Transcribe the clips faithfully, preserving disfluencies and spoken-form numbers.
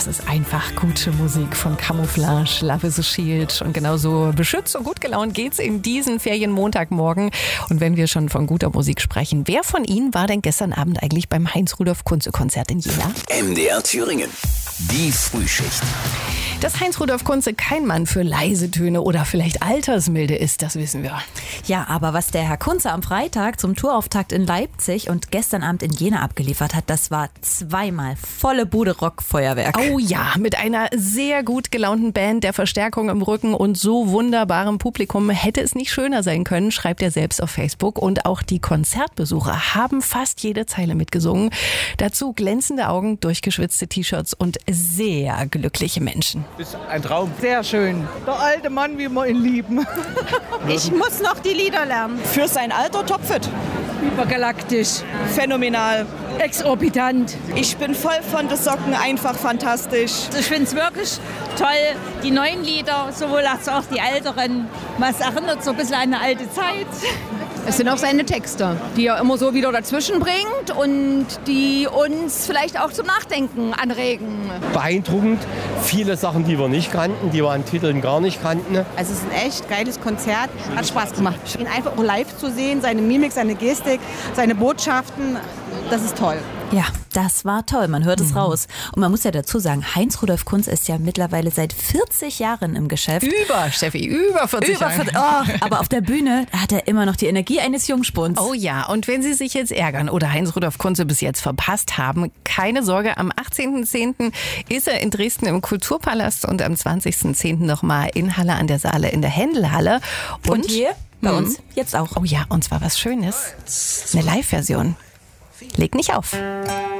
Das ist einfach gute Musik von Camouflage, Love is a Shield. Und genauso beschützt und gut gelaunt geht's in diesen Ferienmontagmorgen. Und wenn wir schon von guter Musik sprechen, wer von Ihnen war denn gestern Abend eigentlich beim Heinz-Rudolf-Kunze-Konzert in Jena? M D R Thüringen. Die Frühschicht. Dass Heinz-Rudolf Kunze kein Mann für leise Töne oder vielleicht Altersmilde ist, das wissen wir. Ja, aber was der Herr Kunze am Freitag zum Tourauftakt in Leipzig und gestern Abend in Jena abgeliefert hat, das war zweimal volle Bude Rockfeuerwerk. Oh ja, mit einer sehr gut gelaunten Band, der Verstärkung im Rücken und so wunderbarem Publikum hätte es nicht schöner sein können, schreibt er selbst auf Facebook. Und auch die Konzertbesucher haben fast jede Zeile mitgesungen. Dazu glänzende Augen, durchgeschwitzte T-Shirts und sehr glückliche Menschen. Ist ein Traum. Sehr schön. Der alte Mann, wie wir ihn lieben. Ich muss noch die Lieder lernen. Für sein Alter topfit. Übergalaktisch. Phänomenal. Exorbitant. Ich bin voll von den Socken, einfach fantastisch. Ich finde es wirklich toll. Die neuen Lieder, sowohl als auch die älteren. Was erinnert so ein bisschen an eine alte Zeit. Es sind auch seine Texte, die er immer so wieder dazwischen bringt und die uns vielleicht auch zum Nachdenken anregen. Beeindruckend. Viele Sachen, die wir nicht kannten, die wir an Titeln gar nicht kannten. Also es ist ein echt geiles Konzert. Hat Spaß gemacht. Ihn einfach auch live zu sehen, seine Mimik, seine Gestik, seine Botschaften, das ist toll. Ja, das war toll, man hört es mhm. raus. Und man muss ja dazu sagen, Heinz-Rudolf Kunze ist ja mittlerweile seit vierzig Jahren im Geschäft. Über, Steffi, über vierzig über vierzig, oh, aber auf der Bühne hat er immer noch die Energie eines Jungspuns. Oh ja, und wenn Sie sich jetzt ärgern oder Heinz-Rudolf Kunze bis jetzt verpasst haben, keine Sorge, am achtzehnten zehnten ist er in Dresden im Kulturpalast und am zwanzigsten zehnten nochmal in Halle an der Saale in der Händelhalle. Und, und hier bei mhm. uns jetzt auch. Oh ja, und zwar was Schönes, eine Live-Version. Leg nicht auf.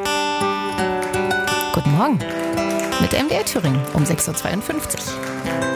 Guten Morgen mit M D R Thüringen um sechs Uhr zweiundfünfzig.